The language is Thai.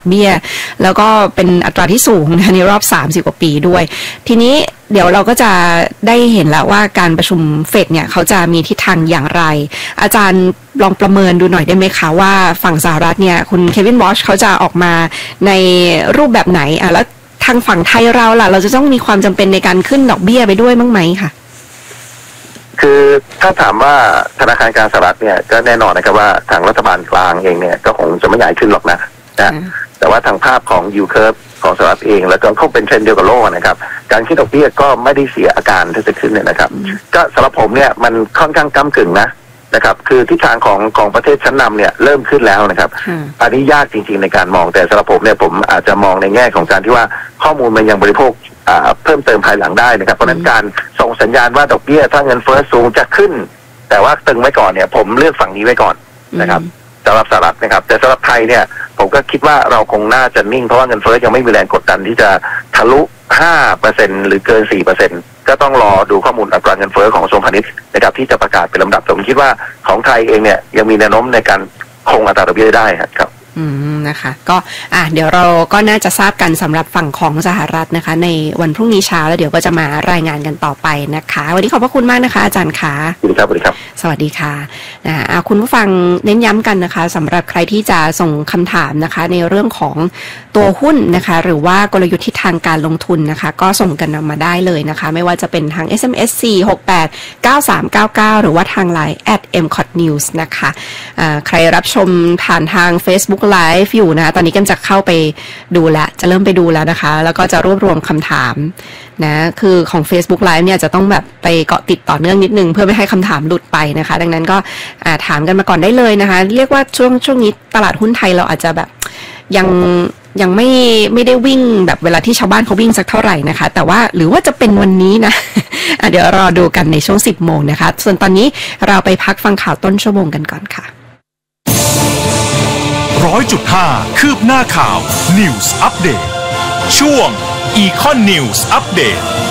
เบี้ยแล้วก็เป็นอัตราที่สูงในรอบ30 กว่าปีด้วยทีนี้เดี๋ยวเราก็จะได้เห็นแล้วว่าการประชุมเฟดเนี่ยเขาจะมีทิศทางอย่างไรอาจารย์ลองประเมินดูหน่อยได้ไหมคะว่าฝั่งสหรัฐเนี่ยคุณเควินวอชเขาจะออกมาในรูปแบบไหนแล้วทางฝั่งไทยเราล่ะเราจะต้องมีความจำเป็นในการขึ้นดอกเบี้ยไปด้วยมั้งไหมค่ะคือถ้าถามว่าธนาคารกลางสหรัฐเนี่ยก็แน่นอนนะครับว่าทางรัฐบาลกลางเองเนี่ยก็คงจะไม่ใหญ่ขึ้นหรอกนะแต่ว่าทางภาพของยูเคิร์ฟของสหรัฐเองแล้วก็เขาเป็นเทรนด์เดียวกับโลกนะครับการขึ้นดอกเบี้ยก็ไม่ได้เสียอาการที่จะขึ้นเนี่ยนะครับก็สำหรับผมเนี่ยมันค่อนข้างก้ำกึ่งนะครับคือทิศทางของประเทศชั้นนำเนี่ยเริ่มขึ้นแล้วนะครับอันนี้ยากจริงๆในการมองแต่สำหรับผมเนี่ยผมอาจจะมองในแง่ของการที่ว่าข้อมูลมันยังบริโภคเพิ่มเติมภายหลังได้นะครับเพราะนั้นการส่งสัญญาณว่าดอกเบี้ยถ้าเงินเฟ้อสูงจะขึ้นแต่ว่าตึงไว้ก่อนเนี่ยผมเลือกฝั่งนี้ไว้ก่อนนะครับสำหรับสหรัฐนะครับแต่สำหรับไทยเนี่ยผมก็คิดว่าเราคงน่าจะนิ่งเพราะว่าเงินเฟ้อยังไม่มีแรงกดดันที่จะทะลุ 5% หรือเกิน 4% ก็ต้องรอดูข้อมูลอัตราเงินเฟ้อของกระทรวงพาณิชย์นะครับที่จะประกาศเป็นลำดับผมคิดว่าของไทยเองเนี่ยยังมีแนวโน้มในการคงอัตราดอกเบี้ยได้ครับนะคะก็เดี๋ยวเราก็น่าจะทราบกันสำหรับฝั่งของสหรัฐนะคะในวันพรุ่งนี้เช้าแล้วเดี๋ยวก็จะมารายงานกันต่อไปนะคะวันนี้ขอบพระคุณมากนะคะอาจารย์คะสวัสดีครับสวัสดีค่ะคุณผู้ฟังเน้นย้ำกันนะคะสำหรับใครที่จะส่งคำถามนะคะในเรื่องของตัวหุ้นนะคะหรือว่ากลยุทธ์ทิศทางการลงทุนนะคะก็ส่งกันมาได้เลยนะคะไม่ว่าจะเป็นทาง SMS 4689399หรือว่าทาง LINE @mcotnews นะคะใครรับชมผ่านทาง Facebook Live อยู่นะตอนนี้ก็จะเข้าไปดูแล้วจะเริ่มไปดูแล้วนะคะแล้วก็จะรวบรวมคำถามนะคือของ Facebook Live เนี่ยจะต้องแบบไปเกาะติดต่อเนื่องนิดนึงเพื่อไม่ให้คำถามหลุดไปนะคะดังนั้นก็ถามกันมาก่อนได้เลยนะคะเรียกว่าช่วงนี้ตลาดหุ้นไทยเราอาจจะแบบยังไม่ได้วิ่งแบบเวลาที่ชาวบ้านเขาวิ่งสักเท่าไหร่นะคะแต่ว่าหรือว่าจะเป็นวันนี้นะเดี๋ยวรอดูกันในช่วง 10 โมงนะคะส่วนตอนนี้เราไปพักฟังข่าวต้นชั่วโมงกันก่อนค่ะ 100.5 คืบหน้าข่าว News Update ช่วง Econ News Update